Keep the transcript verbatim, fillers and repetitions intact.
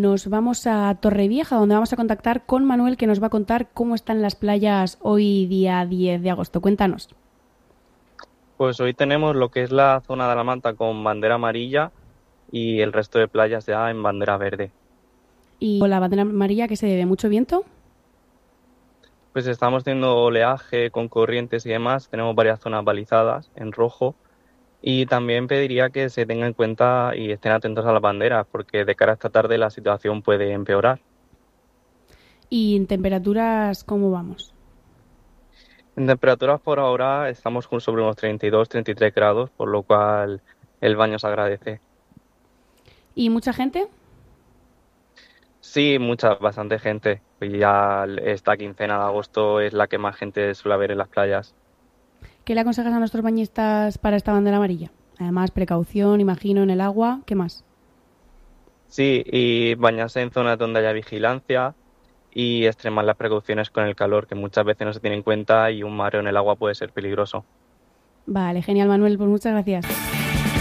nos vamos a Torrevieja, donde vamos a contactar con Manuel, que nos va a contar cómo están las playas hoy día diez de agosto. Cuéntanos. Pues hoy tenemos lo que es la zona de la Manta con bandera amarilla y el resto de playas ya en bandera verde. ¿Y con la bandera amarilla qué se debe? ¿Mucho viento? Pues estamos teniendo oleaje con corrientes y demás, tenemos varias zonas balizadas en rojo y también pediría que se tengan en cuenta y estén atentos a las banderas porque de cara a esta tarde la situación puede empeorar. ¿Y en temperaturas cómo vamos? En temperaturas por ahora estamos con sobre unos treinta y dos, treinta y tres grados, por lo cual el baño se agradece. ¿Y mucha gente? Sí, mucha, bastante gente. Y ya esta quincena de agosto es la que más gente suele haber en las playas. ¿Qué le aconsejas a nuestros bañistas para esta bandera amarilla? Además, precaución, imagino, en el agua. ¿Qué más? Sí, y bañarse en zonas donde haya vigilancia y extremar las precauciones con el calor, que muchas veces no se tiene en cuenta y un mareo en el agua puede ser peligroso. Vale, genial, Manuel. Pues muchas gracias.